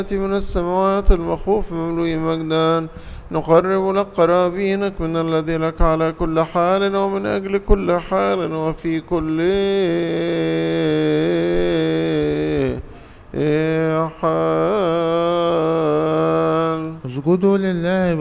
من السماوات المخوف مملوء مجدا، نقرب لك قرابينك من الذي لك على كل حال ومن أجل كل حال وفي كل حال. اسجدوا لله